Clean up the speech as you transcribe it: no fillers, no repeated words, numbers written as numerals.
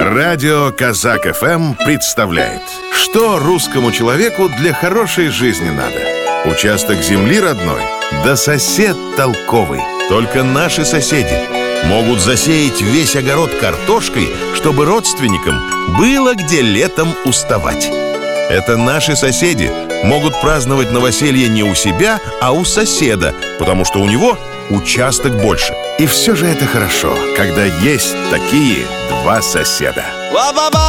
Радио Казак ФМ представляет, что русскому человеку для хорошей жизни надо. Участок земли родной, да сосед толковый. Только наши соседи могут засеять весь огород картошкой, чтобы родственникам было где летом уставать. Это наши соседи могут праздновать новоселье не у себя, а у соседа, потому что у него участок больше. И все же это хорошо, когда есть такие два соседа.